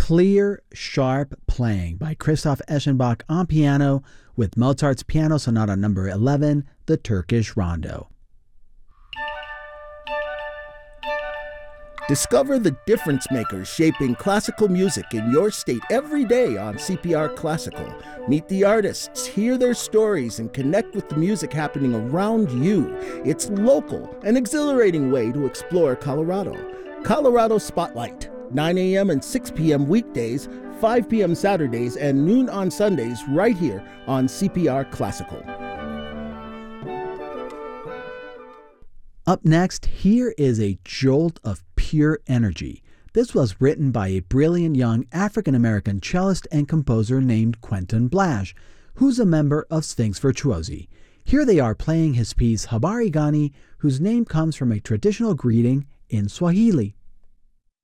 clear, sharp playing by Christoph Eschenbach on piano with Mozart's Piano Sonata No. 11, the Turkish Rondo. Discover the difference makers shaping classical music in your state every day on CPR Classical. Meet the artists, hear their stories, and connect with the music happening around you. It's local, an exhilarating way to explore Colorado. Colorado Spotlight, 9 a.m. and 6 p.m. weekdays, 5 p.m. Saturdays, and noon on Sundays right here on CPR Classical. Up next, here is a jolt of pure energy. This was written by a brilliant young African-American cellist and composer named Quentin Blash, who's a member of Sphinx Virtuosi. Here they are playing his piece Habari Gani, whose name comes from a traditional greeting in Swahili.